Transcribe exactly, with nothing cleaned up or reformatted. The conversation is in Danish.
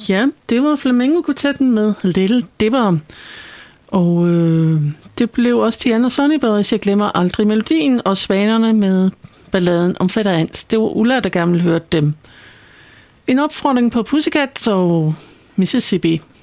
Ja, det var Flamenco-kvartetten med Little Dipper. Og øh, det blev også Diana Sonnyboys, Jeg glemmer aldrig melodien, og Svanerne med balladen om Fætter Ans. Det var Ulla, der gerne ville høre dem. En opfordring på Pussycat og Mississippi.